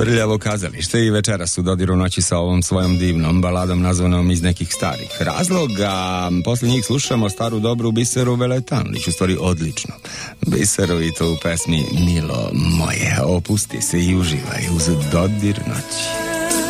Prljavo kazalište i večeras u dodiru noći sa ovom svojom divnom baladom nazvanom iz nekih starih razloga. Poslije njih slušamo staru dobru Biseru Veletanlić, u stvari odlično. Biseru i to u pesmi Milo moje. Opusti se i uživaj uz dodir noći.